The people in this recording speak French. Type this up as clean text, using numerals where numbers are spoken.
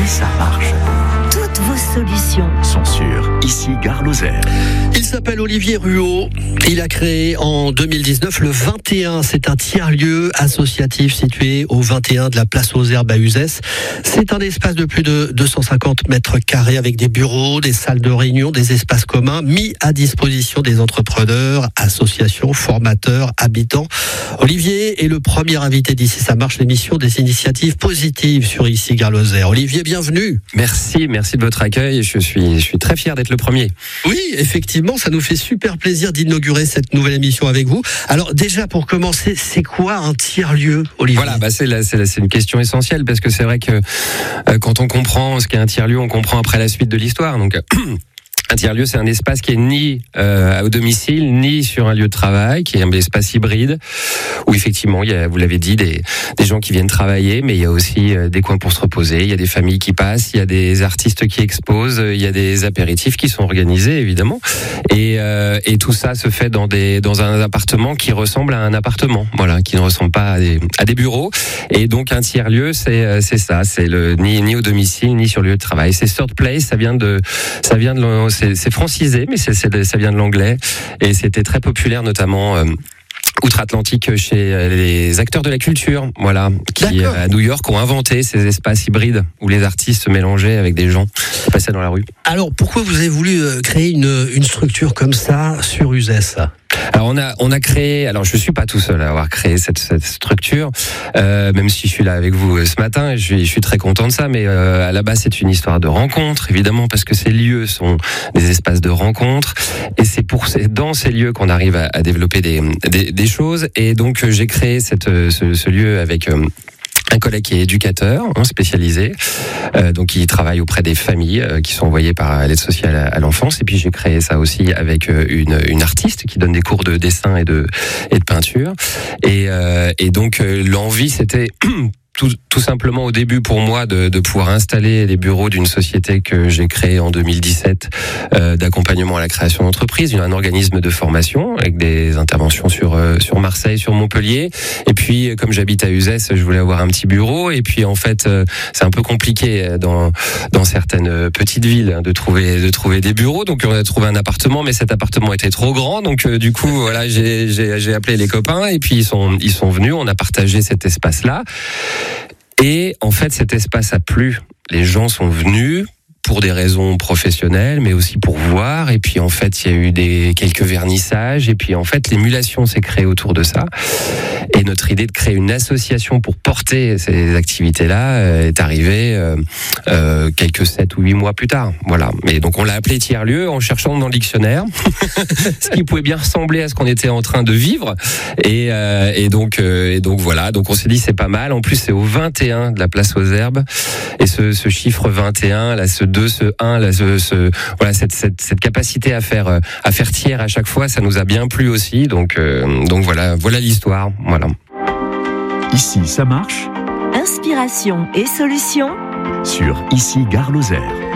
ça marche. Toutes vos solutions Sont sur Ici Gare Lozère. Il s'appelle Olivier Ruot. Il a créé en 2019 le 21. C'est un tiers-lieu associatif situé au 21 de la place aux Herbes à Uzès. C'est un espace de plus de 250 mètres carrés avec des bureaux, des salles de réunion, des espaces communs mis à disposition des entrepreneurs, associations, formateurs, habitants. Olivier est le premier invité d'Ici ça marche, l'émission des initiatives positives sur Ici Gare Lozère. Olivier, bienvenue. Merci de votre accueil. Je suis très fier d'être le premier. Oui, effectivement, ça nous fait super plaisir d'inaugurer cette nouvelle émission avec vous. Alors déjà, pour commencer, c'est quoi un tiers-lieu, Olivier ? Voilà, c'est une question essentielle parce que c'est vrai que quand on comprend ce qu'est un tiers-lieu, on comprend après la suite de l'histoire. Donc un tiers-lieu, c'est un espace qui est ni au domicile, ni sur un lieu de travail, qui est un espace hybride, où effectivement, il y a, vous l'avez dit, des gens qui viennent travailler, mais il y a aussi des coins pour se reposer, il y a des familles qui passent, il y a des artistes qui exposent, il y a des apéritifs qui sont organisés, évidemment. Et tout ça se fait dans un appartement qui ressemble à un appartement, voilà, qui ne ressemble pas à des bureaux. Et donc, un tiers-lieu, c'est ça, c'est ni au domicile, ni sur le lieu de travail. C'est third place, c'est francisé, mais ça vient de l'anglais et c'était très populaire, notamment outre-Atlantique chez les acteurs de la culture, voilà, qui à New York ont inventé ces espaces hybrides où les artistes se mélangeaient avec des gens qui passaient dans la rue. Alors pourquoi vous avez voulu créer une structure comme ça sur Uzès ? Alors on a créé, alors je suis pas tout seul à avoir créé cette structure, même si je suis là avec vous ce matin, et je suis très content de ça, mais à la base c'est une histoire de rencontre, évidemment, parce que ces lieux sont des espaces de rencontre, et c'est dans ces lieux qu'on arrive à développer des choses, et donc j'ai créé ce lieu avec un collègue qui est éducateur, spécialisé, donc qui travaille auprès des familles qui sont envoyées par l'aide sociale à l'enfance. Et puis j'ai créé ça aussi avec une artiste qui donne des cours de dessin et de peinture. Et donc l'envie, c'était tout simplement au début pour moi de pouvoir installer les bureaux d'une société que j'ai créée en 2017 d'accompagnement à la création d'entreprises, un organisme de formation avec des interventions sur Marseille, sur Montpellier. Et puis comme j'habite à Uzès, je voulais avoir un petit bureau. Et puis en fait c'est un peu compliqué dans certaines petites villes de trouver des bureaux. Donc on a trouvé un appartement, mais cet appartement était trop grand. Donc du coup voilà, j'ai appelé les copains et puis ils sont venus. On a partagé cet espace-là. Et en fait, cet espace a plu. Les gens sont venus pour des raisons professionnelles, mais aussi pour voir. Et puis en fait, il y a eu quelques vernissages. Et puis en fait, l'émulation s'est créée autour de ça. Et notre idée de créer une association pour porter ces activités-là est arrivée quelques 7 ou 8 mois plus tard. Voilà. Mais donc on l'a appelé tiers-lieu en cherchant dans le dictionnaire, ce qui pouvait bien ressembler à ce qu'on était en train de vivre. Et donc voilà. Donc on s'est dit c'est pas mal. En plus c'est au 21 de la place aux Herbes. Et ce chiffre 21, là, ce 2, ce 1, là, voilà, cette capacité à faire tiers à chaque fois, ça nous a bien plu aussi. Donc voilà l'histoire. Voilà. Ici ça marche. Inspiration et solutions Sur Ici Gare Lozère.